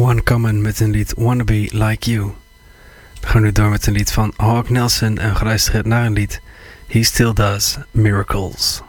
One Common met een lied Wanna Be Like You. We gaan nu door met een lied van Hawk Nelson en geluisterd naar een lied He Still Does Miracles.